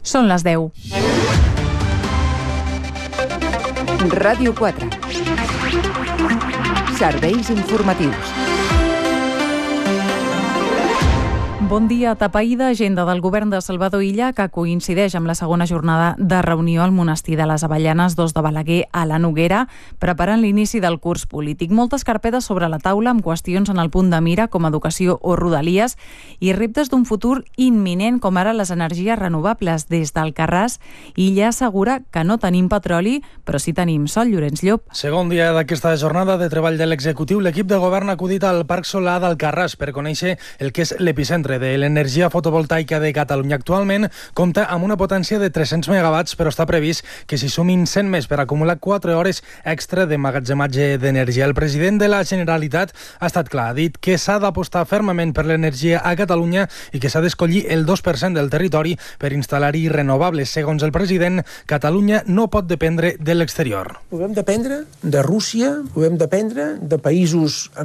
Són les 10. Ràdio 4. Serveis informatius. Bon dia. Tapaïda agenda del govern de Salvador Illa, que coincideix amb la segona jornada de reunió al monestir de les Avellanes 2 de Balaguer a la Noguera, preparant l'inici del curs polític. Moltes carpetes sobre la taula amb qüestions en el punt de mira com educació o rodalies i reptes d'un futur imminent com ara les energies renovables. Des d'Alcarràs, Illa assegura que no tenim petroli, però sí tenim sol. Llorenç Llop. Segon dia d'aquesta jornada de treball de l'executiu, l'equip de govern ha acudit al Parc Solar d'Alcarràs per conèixer el que és l'epicentre de l'energia fotovoltaica de Catalunya. Actualment compta amb una potència de 300 megawatts, però està previst que s'hi sumin 100 més per acumular 4 hores extra de magatzematge d'energia. El president de la Generalitat ha estat clar, ha dit que s'ha d'apostar fermament per l'energia a Catalunya i que s'ha d'escollir el 2% del territori per instal·lar-hi renovables. Segons el president, Catalunya no pot dependre de l'exterior. Podem dependre de Rússia, podem dependre de països